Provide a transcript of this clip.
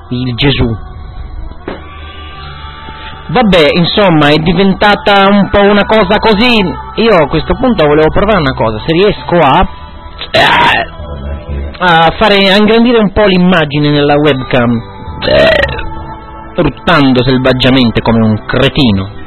il Gesù. Vabbè, insomma, è diventata un po' una cosa così. Io a questo punto volevo provare una cosa, se riesco a ingrandire un po' l'immagine nella webcam, ruttando selvaggiamente come un cretino.